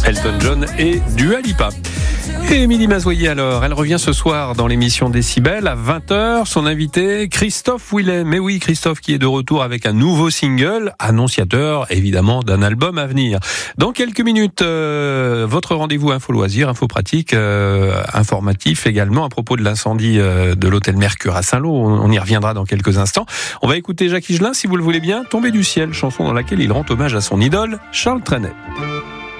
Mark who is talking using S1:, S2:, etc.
S1: Elton John et Dua Lipa. Et Émilie Mazoyer alors, elle revient ce soir dans l'émission Décibel à 20h. Son invité, Christophe Willem. Mais oui, Christophe qui est de retour avec un nouveau single, annonciateur évidemment d'un album à venir. Dans quelques minutes, votre rendez-vous info loisir, info pratique, informatif également à propos de l'incendie de l'hôtel Mercure à Saint-Lô. On y reviendra dans quelques instants. On va écouter Jacques Higelin, si vous le voulez bien, Tomber du ciel, chanson dans laquelle il rend hommage à son idole, Charles Trenet.